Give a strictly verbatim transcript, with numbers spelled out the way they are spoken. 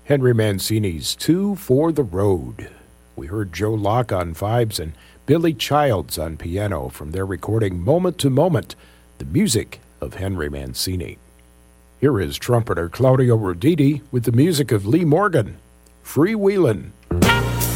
Henry Mancini's Two for the Road. We heard Joe Locke on vibes and Billy Childs on piano from their recording Moment to Moment, the music of Henry Mancini. Here is trumpeter Claudio Roditi with the music of Lee Morgan, Freewheelin'.